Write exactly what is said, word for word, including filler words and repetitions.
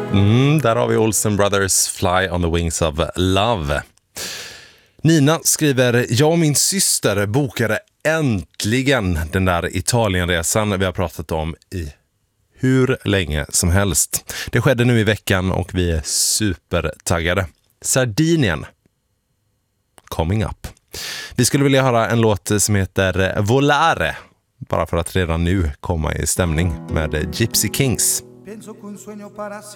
Mm, där har vi Olsen Brothers Fly on the Wings of Love. Nina skriver, jag och min syster bokade äntligen den där Italienresan vi har pratat om i hur länge som helst. Det skedde nu i veckan och vi är supertaggade. Sardinien. Coming up. Vi skulle vilja höra en låt som heter Volare. Bara för att redan nu komma i stämning med Gypsy Kings.